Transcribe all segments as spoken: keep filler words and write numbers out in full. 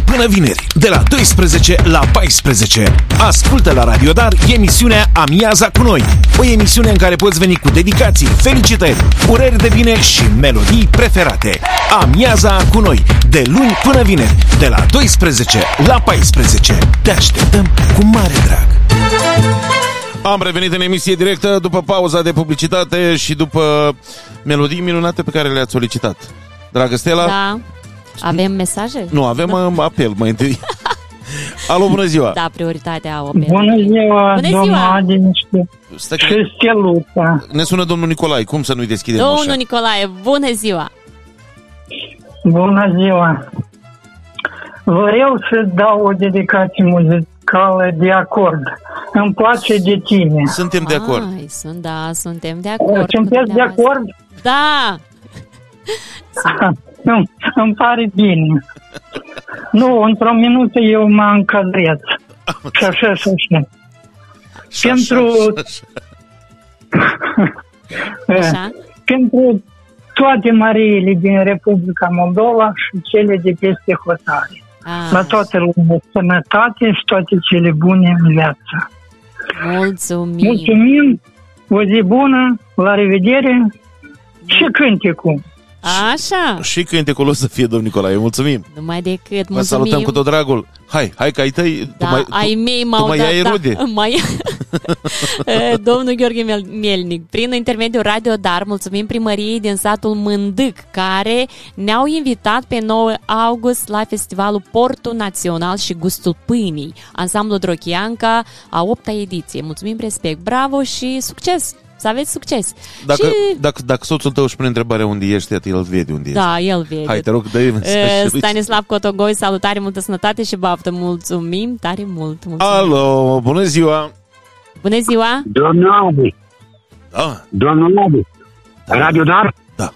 până vineri, de la douăsprezece la paisprezece. Ascultă la Radio Dar emisiunea Amiaza cu noi. O emisiune în care poți veni cu dedicații, felicitări, urări de bine și melodii preferate. Amiaza cu noi, de luni până vineri, de la douăsprezece la paisprezece. Te așteptăm cu mare drag. Am revenit în emisie directă după pauza de publicitate și după melodii minunate pe care le-ați solicitat. Dragă Stella? Da. Avem mesaje? Nu, avem da. apel mai întâi. Alo, bună ziua! Da, prioritatea au apel. Bună ziua, bună ziua! Și Steluța. Ne sună domnul Nicolae, cum să nu-i deschidem Domnul ușa? Nicolae, bună ziua! Bună ziua! Vreau să dau o dedicație muzicală de acord. Îmi place de tine. Suntem de acord. Ai, sunt, da, suntem de acord. Sunteți de acord? Da! Nu, îmi pare bine. Nu, într-o minută eu mă încadrez. Și așa, și așa. Și Pentru... așa, Așa? Pentru toate Mariile din Republica Moldova și cele de peste hotare. Ah. La toată lumea, sănătate și toate cele bune în viață. Mulțumim! Mulțumim, o zi bună, la revedere și cântecul. Așa! Și cântecul o să fie, domnul Nicolae, mulțumim! Numai decât, mulțumim! Vă salutăm cu tot dragul! Hai, hai că ai tăi, Da, tu mai, ai tu, mei m-au tu mai dat, ai da, rude. mai... Domnul Gheorghe Mielnic, prin intermediul Radio Dar, mulțumim primăriei din satul Mândâc, care ne-au invitat pe nouă august la festivalul Portul Național și Gustul Pâinii, ansamblul Drochianca, a opta ediție. Mulțumim, respect, bravo și succes! Să aveți succes! Dacă, și... dacă, dacă soțul tău își pune întrebarea unde ești, el vede unde ești. Da, el vede. Hai, te rog, dă-i mesaj. Stanislav Cotogoi, salutare, multă sănătate și baftă. Mulțumim tare mult. Mulțumim. Alo, bună ziua! Bună ziua! Domnul Adi. Da. Domnul Adi. Da. Radio Dar? Da.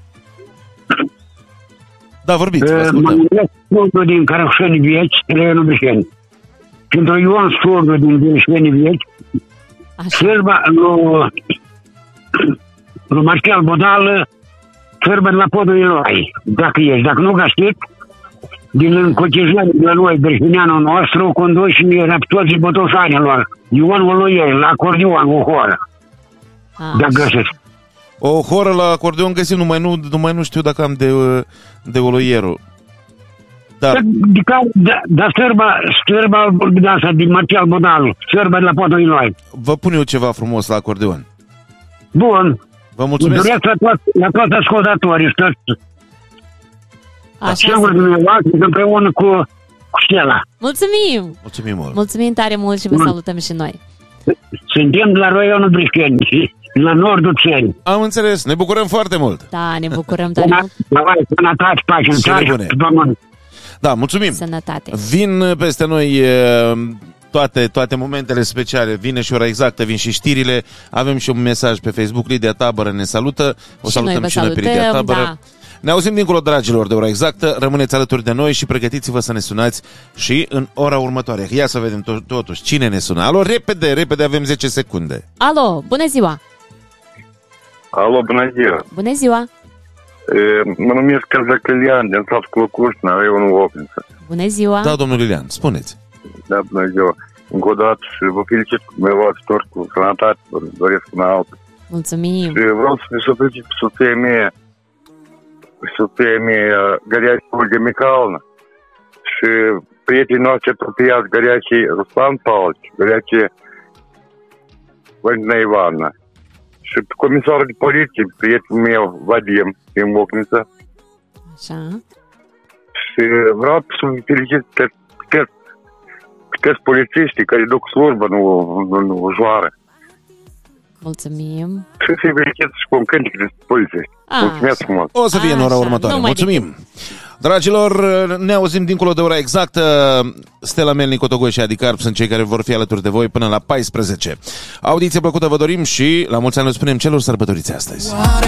Da, vorbiți, vă Mă ascultăm. numesc Surdu din Cărășeni Vieți, Terenul Brișeni. Pentru Ion Surdu din Brișeni Vieți, sârba lui, lui Marcel Bodal, sârba de la podul Iloi, dacă ești. Dacă nu găsit, din Cotijani de la noi, Brișeneanul nostru, condus și raptoții botoșanilor. Ionul lui el, la acordion, o horă. Dacă găsiți. O horă la acordeon găsim, numai nu, numai nu știu dacă am de, de oloierul. Da. Da, da, da sârba, sârba de asta, din Marcel Bodal, sârba de la podul Iloi. Vă pun eu ceva frumos la acordeon. Bun. Vă mulțumesc. Doresc la toți, la toți ascultătorii și toți. Așa Singur dumneavoastră împreună cu, cu Stella. Mulțumim! Mulțumim mult. Mulțumim tare mult și vă salutăm și noi. Suntem de la Roionul Brișeni, la nordul țării. Am înțeles, ne bucurăm foarte mult. Da, ne bucurăm tare mult. Sănătate, pace, în țară, pământ. Da, mulțumim. Sănătate. Vin peste noi toate, toate momentele speciale. Vine și ora exactă, vin și știrile. Avem și un mesaj pe Facebook. Lidia Tabără ne salută. O și salutăm noi și noi pe salutăm, Lidia Tabără. Da. Ne auzim dincolo, dragilor, de ora exactă. Rămâneți alături de noi și pregătiți-vă să ne sunați și în ora următoare. Ia să vedem to- totuși cine ne sună. Alo, repede, repede, avem zece secunde. Alo, bună ziua! Alo, bună ziua! Bună ziua! E, mă numesc Cărzăcălian, din satul Clocușna, Raionul Opnița. Bună ziua! Da, domnul Iulian, spuneți. Da, bună ziua! Încă o dată și vă felicit cu dumneavoastră tot cu sănătate, vă doresc una altă. Mulțumim! Și vreau să ne felicit pe soția mea, pe soția mea, Găreache Olga Micailna, și prietenii noștri apropiați, Găreache Ruslan Pavlici, Găreache Valentina Ivanna. Și comisarul de poliție, prietenul meu, Vadim, din Ocniță. Așa. Și vreau să vă felicit pe toți polițiștii care duc slujbă, nu, nu, nu ușoară. Mulțumim. Și să-i felicit și cu un cântec de polițiști. Mulțumesc frumos. O să fie în ora următoare. Mulțumim. Dragilor, ne auzim dincolo de ora exactă. Stella Melnic, Cotogoi și Adi Carp sunt cei care vor fi alături de voi până la paisprezece. Audiție plăcută vă dorim și la mulți ani le spunem celor sărbătoriți astăzi.